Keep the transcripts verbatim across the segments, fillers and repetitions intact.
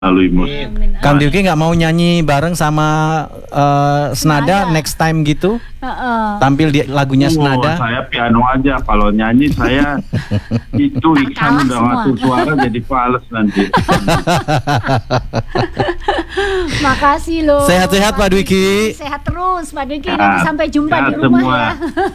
melalui musik. Kang Dwiki nggak mau nyanyi bareng sama uh, Senada Senada. next time gitu? Uh-uh. Tampil di lagunya Oh, Senada? saya piano aja. Kalau nyanyi saya itu Iksan kalah udah semua. ngatur suara jadi fals nanti. Makasih loh. Sehat-sehat, Pak Dwiki. Sehat terus Pak Dwiki. Sehat. Nanti sampai jumpa Sehat di rumah semua. ya.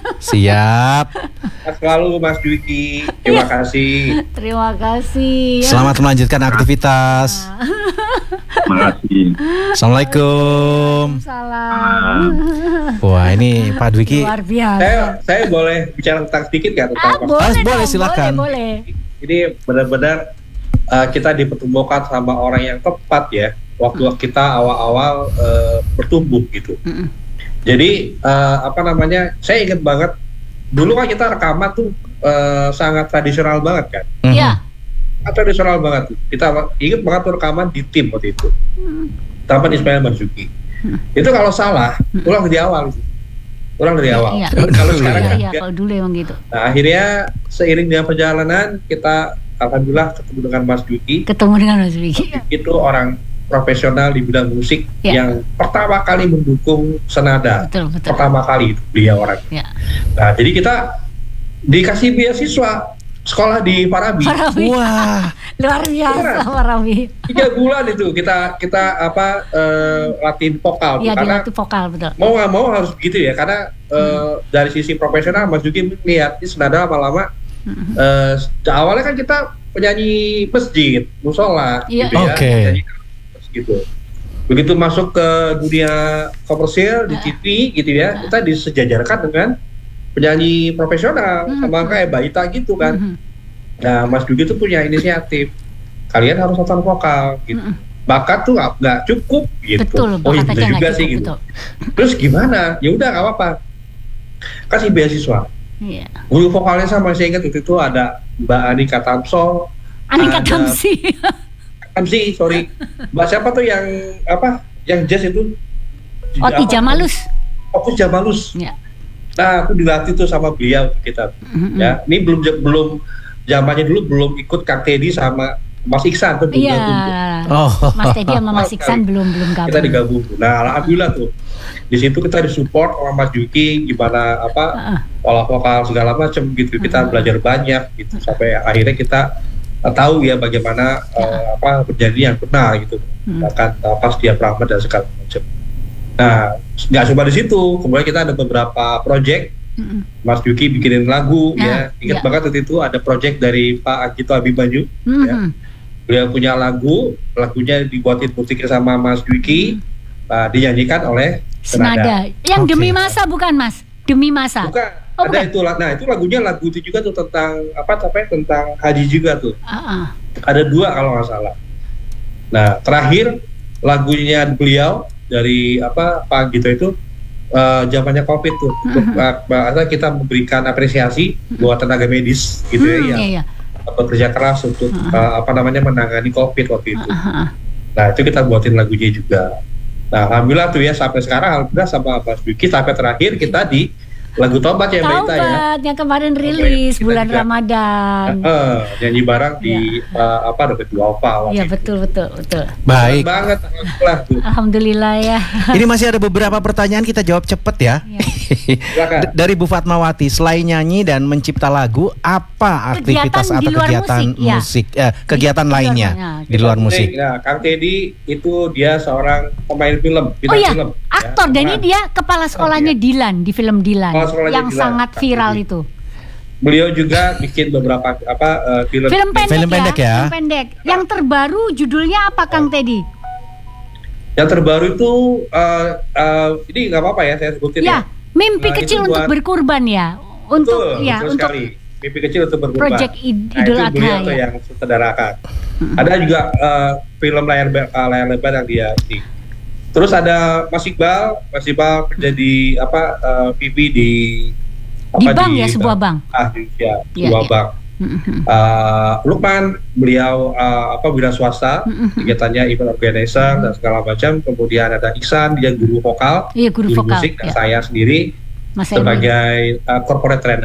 Siap. Sehat selalu Mas Dwiki. Terima kasih. Terima kasih. Selamat melanjutkan aktivitas. Terima kasih. Assalamualaikum. Salam. Wah, ini Pak Dwiki. Luar biasa. Saya saya boleh bicara tentang sedikit nggak tentang Ah, Mas? boleh, Ah, boleh, dong, silakan. Boleh, boleh. Ini benar-benar uh, kita dipertemukan sama orang yang tepat ya. Waktu kita awal-awal uh, bertumbuh gitu. Mm-mm. Jadi uh, apa namanya? Saya ingat banget dulu kan kita rekaman tuh uh, sangat tradisional banget kan. Mhm. Iya. Sangat tradisional banget tuh. Kita ingat banget tuh rekaman di tim waktu itu. Mm. Tanpa Ismail Marzuki. Itu kalau salah, ulang dari awal. Ulang dari awal. Iya. Kalau Dulu sekarang Iya, kan iya, nggak. kalau dulu emang gitu. Nah, akhirnya seiring dengan perjalanan kita alhamdulillah ketemu dengan Mas Dwiki. Ketemu dengan Mas Dwiki. Itu orang profesional di bidang musik Ya. yang pertama kali mendukung Senada. Betul, betul. Pertama kali itu beliau orang. Ya. Nah, jadi kita dikasih beasiswa sekolah di Parabi. Parabi. Wah, Luar biasa Parabi. Tiga bulan itu kita kita apa eh, latihan vokal tuh. Iya, karena dilatih vokal betul. mau nggak mau harus begitu ya karena eh, dari sisi profesional Mas Dwiki melihat ini Senada lama-lama Mhm. eh, awalnya kan kita penyanyi masjid, musola, Iya. gitu ya, Oke. penyanyi gitu. Begitu masuk ke dunia komersil di T V gitu ya, kita disejajarkan dengan penyanyi profesional Mhm. sama kayak Baita gitu kan. Mhm. Nah, Mas Dwiki tuh punya inisiatif, kalian harus nonton vokal gitu. Mhm. Bakat tuh nggak nggak cukup gitu. Betul, Oh iya bakatnya bener nggak juga cukup, sih gitu. betul. Terus gimana? Ya udah nggak apa-apa. Kasih beasiswa. Iya. Guru vokalnya sama saya ingat waktu itu ada Mbak Anika Tamso, Anika Ada- Tamsi. Tamsi, sorry. Mbak siapa tuh yang apa? Yang jazz itu? Oti Apa? Jamalus. Oti Jamalus. Ya. Nah, aku dilatih tuh sama beliau kita. Mhm. Ya, ini belum belum zamannya dulu belum ikut Kang Teddy sama Mas Iksan tuh belum Iya. gabung tuh. oh, Mas Teddy sama Mas Iksan belum belum gabung. Kita digabung. Nah, alhamdulillah tuh. Di situ kita disupport sama Mas Dwiki gimana apa Heeh. olah vokal segala macam gitu. Kita Hmm. belajar banyak gitu sampai akhirnya kita uh, tahu ya bagaimana uh, apa bernyanyi yang benar gitu. Hmm. Akan uh, pas dia Brahma dan segala macam. Nah, nggak cuma di situ. Kemudian kita ada beberapa project. Mhm. Mas Dwiki bikinin lagu Nah, ya. Ingat iya. banget waktu itu ada project dari Pak Agito Abimanyu. Mhm. Beliau punya lagu, lagunya dibuatin musiknya sama Mas Dwiki, uh, dinyanyikan oleh Senada. Senada. Yang Oke. demi masa bukan Mas? Demi masa. Bukan, Oh, ada bukan. itu. Nah, itu lagunya lagu itu juga tuh tentang apa namanya tentang haji juga tuh. Heeh. Ada dua kalau nggak salah. Nah, terakhir lagunya beliau dari apa Pak Gito itu uh, zamannya Covid tuh. Untuk uh, bahasa kita memberikan apresiasi buat tenaga medis gitu Hmm, ya yang iya, iya. bekerja keras untuk uh, apa namanya menangani Covid waktu itu. Heeh. Nah, itu kita buatin lagunya juga. Nah, alhamdulillah tuh ya sampai sekarang alhamdulillah sama Mas Dwiki sampai terakhir kita di lagu Tobat ya Mbak Ita ya. Taubat yang kemarin rilis Kita bulan juga- Ramadan. Eh, nyanyi bareng di uh, apa Dapat Duafa waktu Iya itu. betul betul betul. baik. Keren banget alhamdulillah tuh. Alhamdulillah ya. Ini masih ada beberapa pertanyaan, kita jawab cepet ya. Iya. Silakan. D- Dari Bu Fatmawati, selain nyanyi dan mencipta lagu, apa aktivitas Kegiatan di atau luar kegiatan musik, ya. musik, eh, kegiatan Di- di luar- lainnya ya, di luar musik? Nah, Kang Teddy itu dia seorang pemain film, Oh bintang iya, film. aktor ya. dan ini dia kepala sekolahnya Dilan di film Dilan Kepala sekolahnya yang Dilan. sangat viral Jadi, itu. Beliau juga bikin beberapa apa uh, film. Film pendek, Film pendek ya. Film pendek. Yang terbaru judulnya apa Kang Teddy? Yang terbaru itu uh, uh, ini nggak apa-apa ya saya sebutin ya. Ya, mimpi Nah, kecil itu untuk buat- berkurban ya. Untuk Betul, ya, betul untuk sekali. Mimpi kecil untuk berkurban. Project Id- Nah, Idul itu Adha beliau tuh ya. yang sutradarakan. Ada juga uh, film layar be- uh, layar lebar yang dia ini. Terus ada Mas Iqbal, Mas Iqbal kerja di apa uh, P P di Di bank ya, sebuah bank. Ah, di, ya, Iya, sebuah iya. bank. Mhm. Uh, Lukman beliau uh, apa wira swasta, Mhm. kegiatannya event organizer dan segala macam. Kemudian ada Iksan, dia guru vokal, Iya, guru vokal. musik, dan Ya. saya sendiri Mas Emil. sebagai uh, corporate trainer.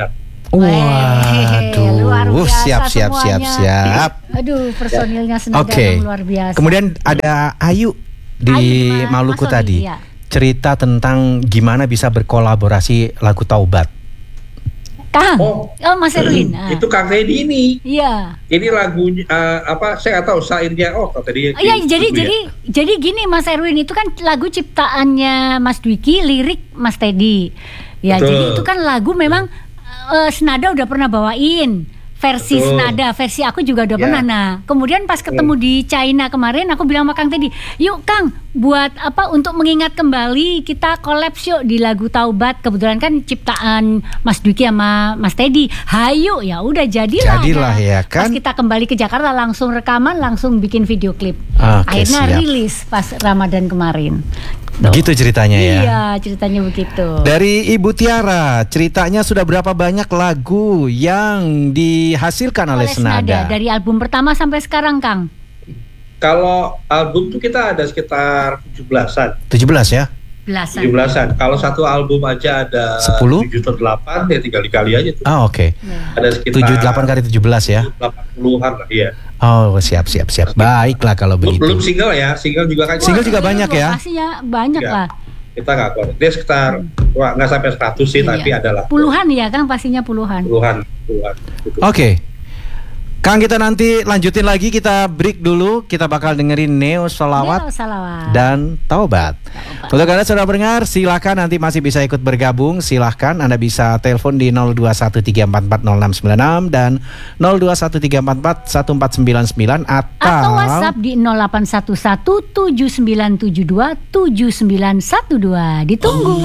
Waduh, luar biasa siap siap siap semuanya. siap. Aduh, personilnya Senada Oke. emang luar biasa. Kemudian ada Ayu di Ayu di Ma- Maluku Mas Sony, tadi. iya. Cerita tentang gimana bisa berkolaborasi lagu Taubat. Kang. Oh. Oh, Mas Erwin. Ah. Itu Kang Teddy ini. Iya. Ini lagunya eh, apa? Saya nggak tahu syairnya. Oh, Kang Teddy. Oh, iya, itu jadi ya. jadi jadi gini Mas Erwin, itu kan lagu ciptaannya Mas Dwiki, lirik Mas Teddy. Ya, Betul. jadi itu kan lagu memang eh, Senada udah pernah bawain versi Betul. Senada, versi aku juga udah Ya. pernah. Nah, kemudian pas ketemu di China kemarin, aku bilang sama Kang Teddy, yuk Kang, buat apa untuk mengingat kembali kita collab yuk di lagu Taubat. Kebetulan kan ciptaan Mas Dwiki sama Mas Teddy. Hayu, ya udah jadilah. Jadilah, Nah, ya kan? Pas kita kembali ke Jakarta langsung rekaman, langsung bikin video klip. Oke, Akhirnya siap. rilis pas Ramadan kemarin. Begitu ceritanya ya. Iya, ceritanya begitu. Dari Ibu Tiara, ceritanya sudah berapa banyak lagu yang dihasilkan oleh, Oleh Senada? Dari album pertama sampai sekarang, Kang. Kalau album tuh kita ada sekitar tujuh belasan. tujuh belas ya? Belasan. tujuh belasan. Kalau satu album aja ada sepuluh? tujuh atau delapan, ya tinggal dikali aja tuh. Ah, oke. Ada sekitar tujuh delapan kali tujuh belas ya. delapan puluhan lah, iya. Oh, siap siap siap. Baiklah kalau Belum, belum begitu. single ya, single juga kan. Single juga banyak ya? Pastinya banyak Iya. lah. Kita nggak keluar. Dia sekitar, wah nggak sampai seratus sih, Iya. tapi adalah Puluhan ya, Kang, pastinya puluhan. puluhan, puluhan. Gitu. Oke. Kang, kita nanti lanjutin lagi, kita break dulu. Kita bakal dengerin Neo Sholawat Neo Sholawat. dan Taubat. Untuk Anda sudah mendengar, silakan nanti masih bisa ikut bergabung. Silahkan Anda bisa telepon di nol dua satu tiga empat empat nol enam sembilan enam dan nol dua satu tiga empat empat satu empat sembilan sembilan atau, Atau WhatsApp di nol delapan satu satu tujuh sembilan tujuh dua tujuh sembilan satu dua. Ditunggu.